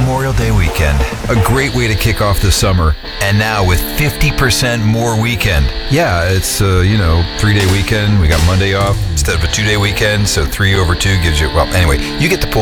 Memorial Day weekend. A great way to kick off the summer. And now with 50% more weekend. Yeah, it's, 3-day weekend. We got Monday off instead of a 2-day weekend. So 3 over 2 gives you, well, anyway, you get the point.